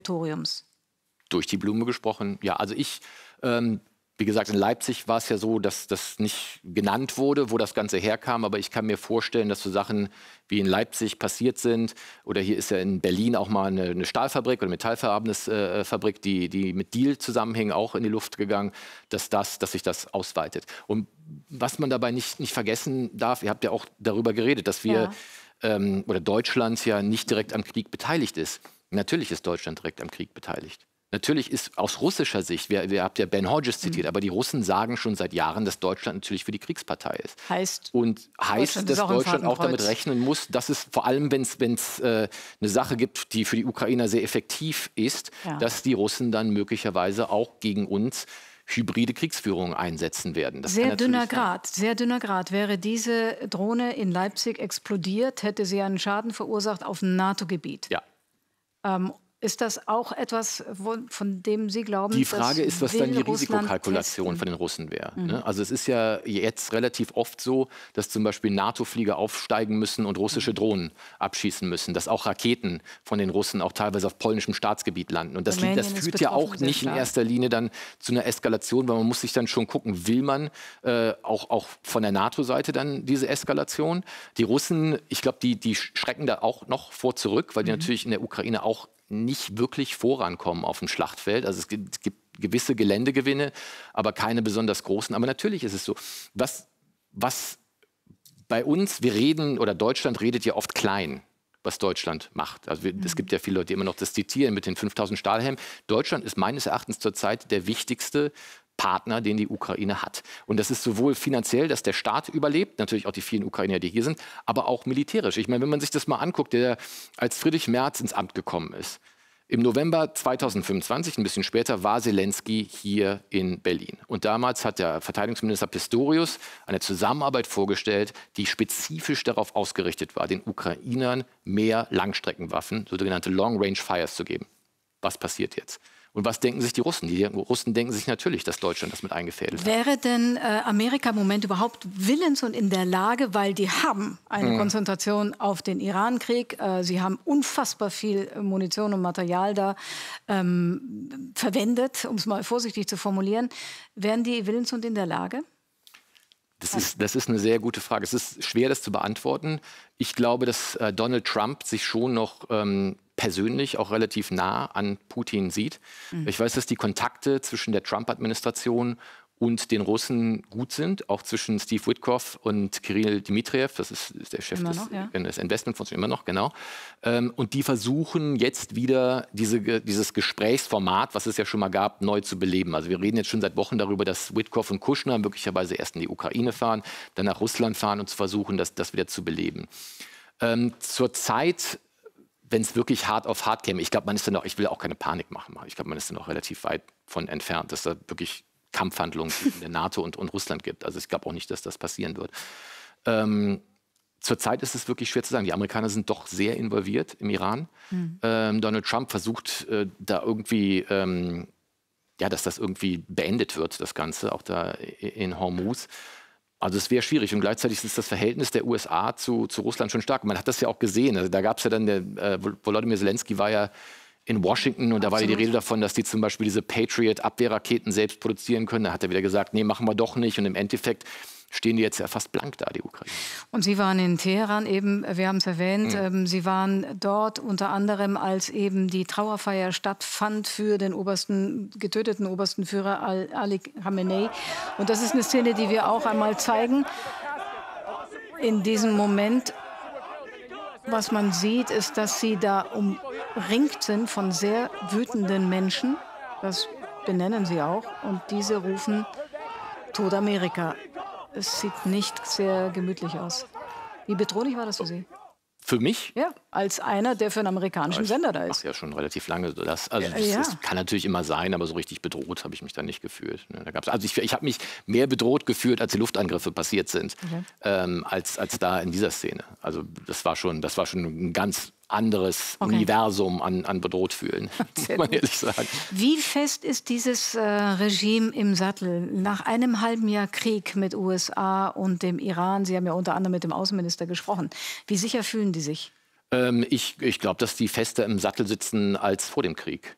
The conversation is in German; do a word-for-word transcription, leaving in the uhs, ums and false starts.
Territoriums? Durch die Blume gesprochen, ja. Also ich, ähm, wie gesagt, in Leipzig war es ja so, dass das nicht genannt wurde, wo das Ganze herkam. Aber ich kann mir vorstellen, dass so Sachen wie in Leipzig passiert sind. Oder hier ist ja in Berlin auch mal eine, eine Stahlfabrik oder Metallverarbeitungsfabrik, äh, die, die mit Deal zusammenhängen, auch in die Luft gegangen, dass, das, dass sich das ausweitet. Und was man dabei nicht, nicht vergessen darf, ihr habt ja auch darüber geredet, dass wir, ja. ähm, oder Deutschland ja nicht direkt am Krieg beteiligt ist. Natürlich ist Deutschland direkt am Krieg beteiligt. Natürlich ist aus russischer Sicht, wir, wir habt ja Ben Hodges zitiert, mhm. aber die Russen sagen schon seit Jahren, dass Deutschland natürlich für die Kriegspartei ist. Heißt, und heißt, dass auch Deutschland auch damit rechnen muss, dass es vor allem, wenn es äh, eine Sache gibt, die für die Ukrainer sehr effektiv ist, ja. dass die Russen dann möglicherweise auch gegen uns hybride Kriegsführung einsetzen werden. Das sehr dünner Grad, sehr dünner Grad. Wäre diese Drohne in Leipzig explodiert, hätte sie einen Schaden verursacht auf NATO-Gebiet. Ja. Ähm, Ist das auch etwas, von dem Sie glauben, die Frage ist, was dann die Russland Risikokalkulation testen? von den Russen wäre. Mhm. Ne? Also es ist ja jetzt relativ oft so, dass zum Beispiel NATO-Flieger aufsteigen müssen und russische Drohnen abschießen müssen, dass auch Raketen von den Russen auch teilweise auf polnischem Staatsgebiet landen. Und das, liegt, das führt ja auch nicht in erster Linie dann zu einer Eskalation, weil man muss sich dann schon gucken, will man äh, auch, auch von der NATO-Seite dann diese Eskalation? Die Russen, ich glaube, die, die schrecken da auch noch vor zurück, weil die mhm. natürlich in der Ukraine auch nicht wirklich vorankommen auf dem Schlachtfeld. Also es gibt, es gibt gewisse Geländegewinne, aber keine besonders großen. Aber natürlich ist es so, was, was bei uns, wir reden, oder Deutschland redet ja oft klein, was Deutschland macht. Also wir, mhm. es gibt ja viele Leute, die immer noch das zitieren mit den fünftausend Stahlhelmen. Deutschland ist meines Erachtens zurzeit der wichtigste Partner, den die Ukraine hat. Und das ist sowohl finanziell, dass der Staat überlebt, natürlich auch die vielen Ukrainer, die hier sind, aber auch militärisch. Ich meine, wenn man sich das mal anguckt, der als Friedrich Merz ins Amt gekommen ist, im November zweitausendfünfundzwanzig, ein bisschen später, war Zelensky hier in Berlin. Und damals hat der Verteidigungsminister Pistorius eine Zusammenarbeit vorgestellt, die spezifisch darauf ausgerichtet war, den Ukrainern mehr Langstreckenwaffen, sogenannte Long-Range Fires, zu geben. Was passiert jetzt? Und was denken sich die Russen? Die Russen denken sich natürlich, dass Deutschland das mit eingefädelt hat. Wäre denn äh, Amerika im Moment überhaupt willens und in der Lage, weil die haben eine mhm. Konzentration auf den Iran-Krieg, äh, sie haben unfassbar viel Munition und Material da ähm, verwendet, um es mal vorsichtig zu formulieren. Wären die willens und in der Lage? Das ist, das ist eine sehr gute Frage. Es ist schwer, das zu beantworten. Ich glaube, dass äh, Donald Trump sich schon noch ähm, persönlich auch relativ nah an Putin sieht. Mhm. Ich weiß, dass die Kontakte zwischen der Trump-Administration und den Russen gut sind, auch zwischen Steve Witkoff und Kirill Dmitriev, das ist, ist der Chef immer des, noch, ja. des Investmentfonds, immer noch, genau. Ähm, und die versuchen jetzt wieder diese, dieses Gesprächsformat, was es ja schon mal gab, neu zu beleben. Also wir reden jetzt schon seit Wochen darüber, dass Witkoff und Kushner möglicherweise erst in die Ukraine fahren, dann nach Russland fahren und zu versuchen, das, das wieder zu beleben. Ähm, Zurzeit, wenn es wirklich hart auf hart käme, ich glaube, man ist dann auch, ich will auch keine Panik machen, ich glaube, man ist dann auch relativ weit von entfernt, dass da wirklich Kampfhandlungen zwischen der NATO und, und Russland gibt. Also ich glaube auch nicht, dass das passieren wird. Ähm, zurzeit ist es wirklich schwer zu sagen. Die Amerikaner sind doch sehr involviert im Iran. Mhm. Ähm, Donald Trump versucht äh, da irgendwie, ähm, ja, dass das irgendwie beendet wird, das Ganze, auch da in Hormuz. Also es wäre schwierig und gleichzeitig ist das Verhältnis der U S A zu, zu Russland schon stark. Man hat das ja auch gesehen. Also da gab es ja dann, der, äh, Volodymyr Zelensky war ja in Washington und da war ja die Rede davon, dass die zum Beispiel diese Patriot-Abwehrraketen selbst produzieren können. Da hat er wieder gesagt, nee, machen wir doch nicht. Und im Endeffekt stehen die jetzt ja fast blank da, die Ukraine. Und Sie waren in Teheran eben, wir haben es erwähnt, mhm. ähm, Sie waren dort unter anderem, als eben die Trauerfeier stattfand für den obersten, getöteten obersten Führer Ali Khamenei. Und das ist eine Szene, die wir auch einmal zeigen. In diesem Moment, was man sieht, ist, dass Sie da umringt sind von sehr wütenden Menschen. Das benennen Sie auch. Und diese rufen Tod Amerika. Es sieht nicht sehr gemütlich aus. Wie bedrohlich war das für Sie? Für mich? Ja, als einer, der für einen amerikanischen Sender da ist. Ach ja, schon relativ lange. Das, also ja, das, ja. das kann natürlich immer sein, aber so richtig bedroht habe ich mich da nicht gefühlt. Da gab's, also ich, ich habe mich mehr bedroht gefühlt, als die Luftangriffe passiert sind, okay. ähm, als, als da in dieser Szene. Also das war schon, das war schon ein ganz anderes okay. Universum an, an bedroht fühlen, muss man ehrlich sagen. Wie fest ist dieses äh, Regime im Sattel? Nach einem halben Jahr Krieg mit U S A und dem Iran, Sie haben ja unter anderem mit dem Außenminister gesprochen, wie sicher fühlen die sich? Ähm, ich ich glaube, dass die fester im Sattel sitzen als vor dem Krieg.